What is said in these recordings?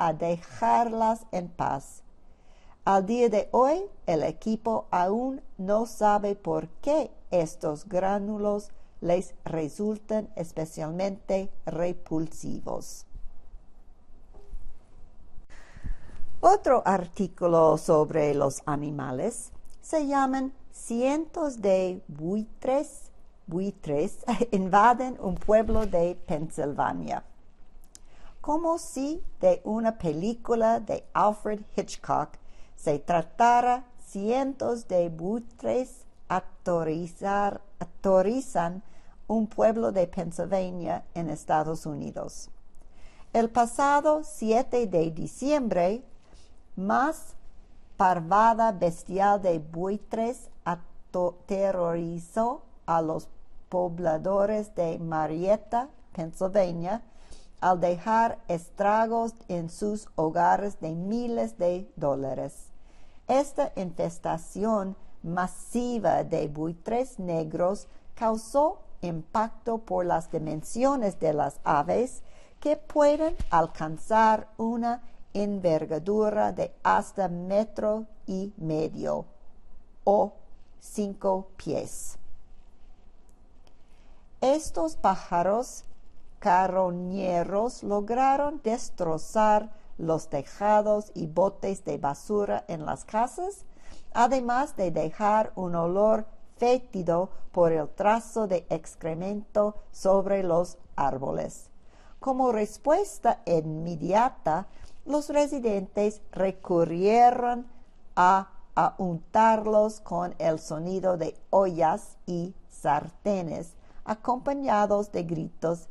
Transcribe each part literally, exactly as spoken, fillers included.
a dejarlas en paz. Al día de hoy, el equipo aún no sabe por qué estos gránulos les resultan especialmente repulsivos. Otro artículo sobre los animales se llaman cientos de buitres, buitres invaden un pueblo de Pensilvania. Como si de una película de Alfred Hitchcock se tratara, cientos de buitres aterrorizar, aterrorizan un pueblo de Pensilvania en Estados Unidos. El pasado siete de diciembre, más parvada bestial de buitres aterrorizó a los pobladores de Marietta, Pensilvania, al dejar estragos en sus hogares de miles de dólares. Esta infestación masiva de buitres negros causó impacto por las dimensiones de las aves, que pueden alcanzar una envergadura de hasta metro y medio o cinco pies. Estos pájaros carroñeros lograron destrozar los tejados y botes de basura en las casas, además de dejar un olor fétido por el trazo de excremento sobre los árboles. Como respuesta inmediata, los residentes recurrieron a, a untarlos con el sonido de ollas y sartenes, acompañados de gritos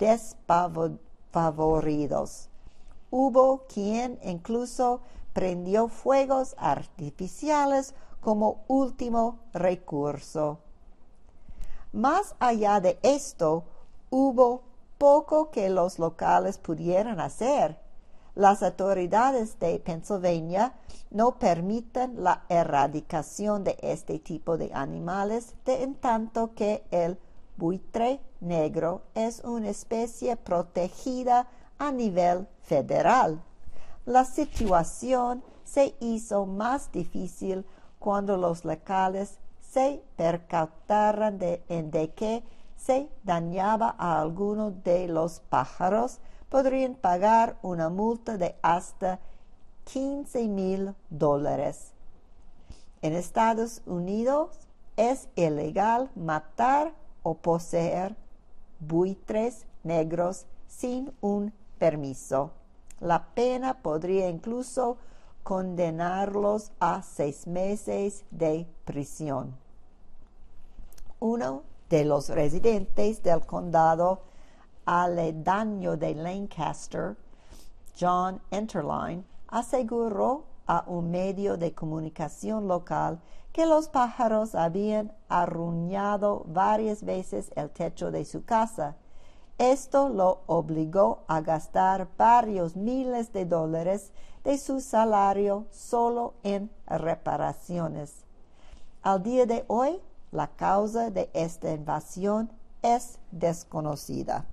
despavoridos. Hubo quien incluso prendió fuegos artificiales como último recurso. Más allá de esto, hubo poco que los locales pudieran hacer. Las autoridades de Pensilvania no permiten la erradicación de este tipo de animales, de en tanto que el buitre negro es una especie protegida a nivel federal. La situación se hizo más difícil cuando los locales se percataron de, de que se dañaba a alguno de los pájaros, podrían pagar una multa de hasta quince mil dólares. En Estados Unidos es ilegal matar o poseer buitres negros sin un permiso. La pena podría incluso condenarlos a seis meses de prisión. Uno de los residentes del condado aledaño de Lancaster, John Enterline, aseguró a un medio de comunicación local que los pájaros habían arruinado varias veces el techo de su casa. Esto lo obligó a gastar varios miles de dólares de su salario solo en reparaciones. Al día de hoy, la causa de esta invasión es desconocida.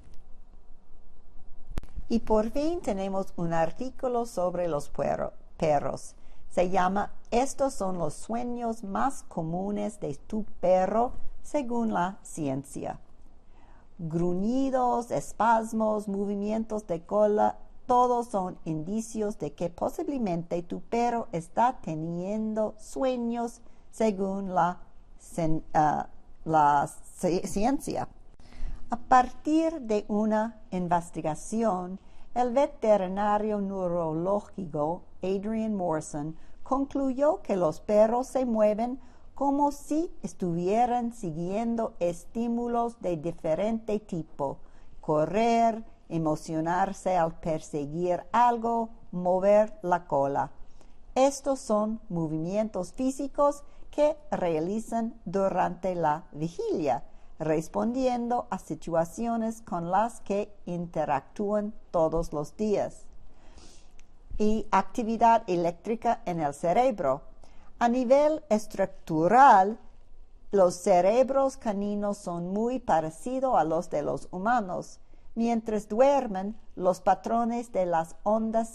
Y por fin tenemos un artículo sobre los puero, perros. Se llama "Estos son los sueños más comunes de tu perro según la ciencia". Gruñidos, espasmos, movimientos de cola, todos son indicios de que posiblemente tu perro está teniendo sueños según la, uh, la ciencia. A partir de una investigación, el veterinario neurológico Adrian Morrison concluyó que los perros se mueven como si estuvieran siguiendo estímulos de diferente tipo: correr, emocionarse al perseguir algo, mover la cola. Estos son movimientos físicos que realizan durante la vigilia, respondiendo a situaciones con las que interactúan todos los días. Y actividad eléctrica en el cerebro. A nivel estructural, los cerebros caninos son muy parecidos a los de los humanos. Mientras duermen, los patrones de las ondas